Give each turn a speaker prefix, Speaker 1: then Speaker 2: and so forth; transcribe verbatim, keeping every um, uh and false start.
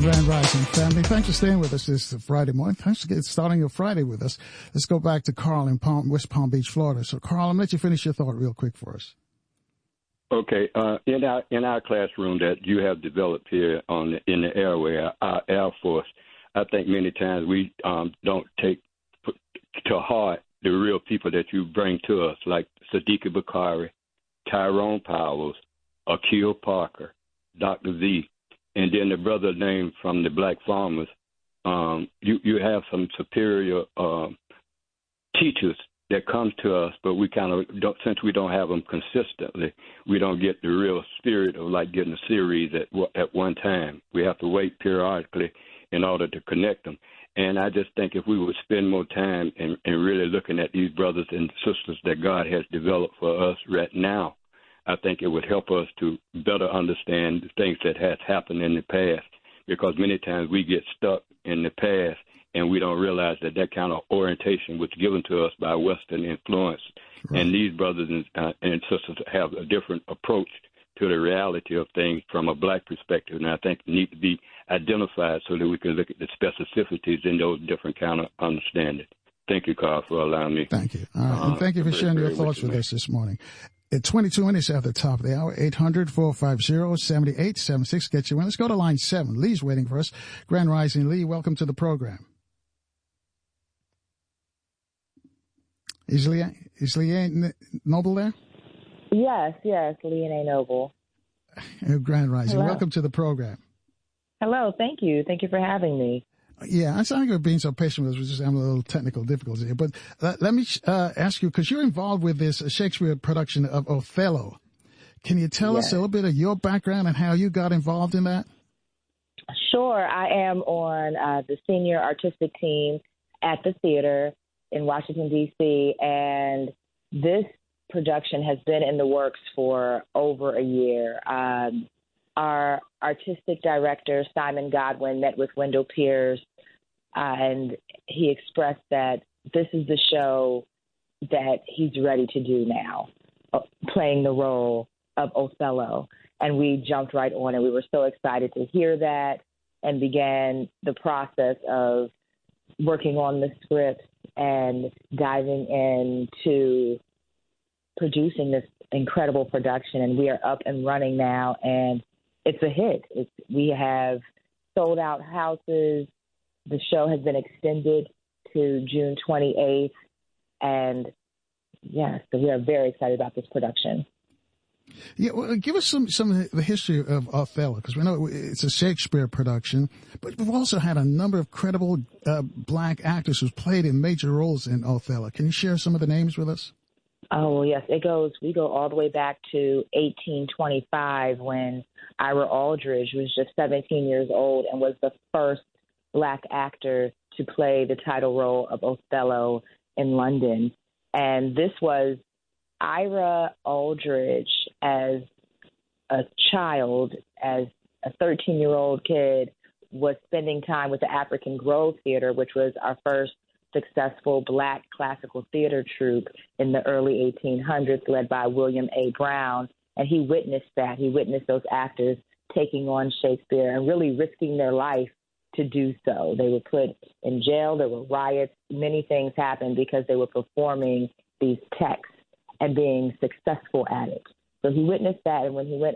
Speaker 1: Grand Rising family. Thanks for staying with us this Friday morning. Thanks for starting your Friday with us. Let's go back to Carl in Palm, West Palm Beach, Florida. So, Carl, I'm going to let you finish your thought real quick for us.
Speaker 2: Okay. Uh, in our in our classroom that you have developed here on the, in the airway, our Air Force, I think many times we um, don't take to heart the real people that you bring to us, like Sadiqa Bakari, Tyrone Powers, Akil Parker, Doctor Z, and then the brother named from the Black Farmers. Um, you, you have some superior uh, teachers that come to us, but we kind of don't, since we don't have them consistently, we don't get the real spirit of like getting a series at at one time. We have to wait periodically in order to connect them. And I just think if we would spend more time in, in really looking at these brothers and sisters that God has developed for us right now, I think it would help us to better understand the things that has happened in the past, because many times we get stuck in the past and we don't realize that that kind of orientation was given to us by Western influence. Right. And these brothers and, uh, and sisters have a different approach to the reality of things from a black perspective, and I think need to be identified so that we can look at the specificities in those different kind of understanding. Thank you, Carl, for allowing me.
Speaker 1: Thank you. All right. Uh, and thank you for sharing your thoughts with, with us this morning. At twenty-two minutes after the top of the hour, eight hundred, four five zero, seven eight seven six. Get you in. Let's go to line seven. Lee's waiting for us. Grand Rising. Lee, welcome to the program. Is Lee, is Lee Noble there?
Speaker 3: Yes, yes, Leanne Noble.
Speaker 1: Grand Rising.
Speaker 3: Hello.
Speaker 1: Welcome to the program.
Speaker 3: Hello, thank you. Thank you for having me.
Speaker 1: Yeah, I'm sorry for being so patient with us. We're just having a little technical difficulty here. But uh, let me uh, ask you, because you're involved with this Shakespeare production of Othello. Can you tell yes. us a little bit of your background and how you got involved in that?
Speaker 3: Sure. I am on uh, the senior artistic team at the theater in Washington, D C, and this production has been in the works for over a year. Um, our artistic director, Simon Godwin, met with Wendell Pierce, uh, and he expressed that this is the show that he's ready to do now, uh, playing the role of Othello. And we jumped right on it. We were so excited to hear that and began the process of working on the script and diving into producing this incredible production. And we are up and running now, and it's a hit. It's, we have sold out houses. The show has been extended to June twenty-eighth. And yes, so we are very excited about this production.
Speaker 1: Yeah, well, give us some, some of the history of Othello, because we know it's a Shakespeare production, but we've also had a number of credible uh, black actors who've played in major roles in Othello. Can you share some of the names with us?
Speaker 3: Oh, yes, it goes, we go all the way back to eighteen twenty-five when Ira Aldridge was just seventeen years old and was the first black actor to play the title role of Othello in London. And this was Ira Aldridge as a child, as a thirteen-year-old kid, was spending time with the African Grove Theater, which was our first successful black classical theater troupe in the early eighteen hundreds, led by William A. Brown. And he witnessed that. He witnessed those actors taking on Shakespeare and really risking their life to do so. They were put in jail. There were riots. Many things happened because they were performing these texts and being successful at it. So he witnessed that, and when he went